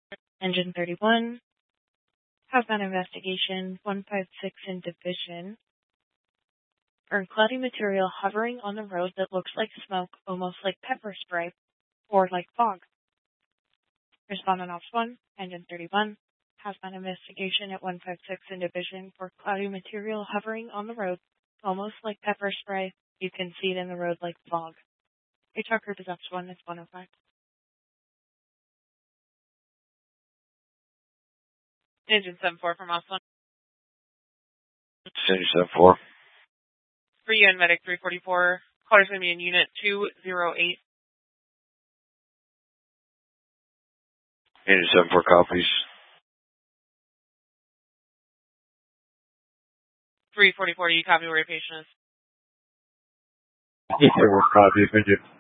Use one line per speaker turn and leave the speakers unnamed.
Engine 31, Southbound Investigation 156 in Division. Earn cloudy material hovering on the road that looks like smoke, almost like pepper spray, or like fog. Respond on Ops 1, Engine 31, Southbound Investigation at 156 in Division for cloudy material hovering on the road, almost like pepper spray. You can see it in the road like fog. HR group is Ops 1, it's 105.
Engine 74 from Ops 1.
Engine 74.
For you and Medic 344, caller's going to be in Unit 208.
Engine 74 copies.
344, do you copy where your patient is?
Yes, sir. We'll copy. Thank you.